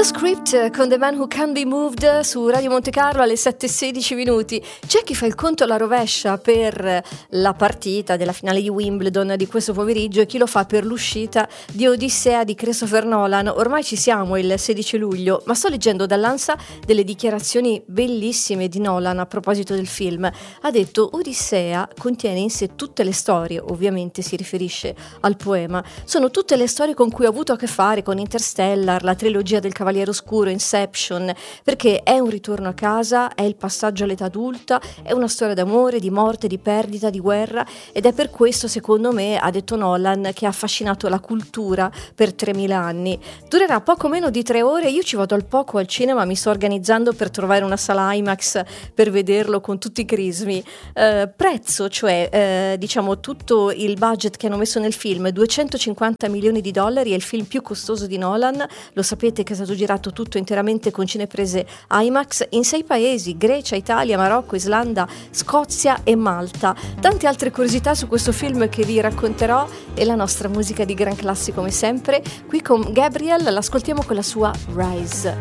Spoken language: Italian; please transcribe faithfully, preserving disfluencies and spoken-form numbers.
The Script con The Man Who Can't Be Moved su Radio Monte Carlo alle sette e sedici minuti. C'è chi fa il conto alla rovescia per la partita della finale di Wimbledon di questo pomeriggio e chi lo fa per l'uscita di Odissea di Christopher Nolan. Ormai ci siamo, il sedici luglio, ma sto leggendo dall'Ansa delle dichiarazioni bellissime di Nolan a proposito del film. Ha detto: Odissea contiene in sé tutte le storie, ovviamente si riferisce al poema, sono tutte le storie con cui ho avuto a che fare, con Interstellar, la trilogia del Cavaliere Oscuro, Inception, perché è un ritorno a casa, è il passaggio all'età adulta, è una storia d'amore, di morte, di perdita, di guerra, ed è per questo, secondo me, ha detto Nolan, che ha affascinato la cultura per tremila anni. Durerà poco meno di tre ore, io ci vado al poco al cinema, mi sto organizzando per trovare una sala IMAX per vederlo con tutti i crismi. Eh, prezzo, cioè eh, diciamo tutto il budget che hanno messo nel film, duecentocinquanta milioni di dollari, è il film più costoso di Nolan, lo sapete che è stato girato tutto interamente con cineprese IMAX in sei paesi: Grecia, Italia, Marocco, Islanda, Scozia e Malta. Tante altre curiosità su questo film che vi racconterò e la nostra musica di gran classe come sempre. Qui con Gabriel l'ascoltiamo con la sua Rise.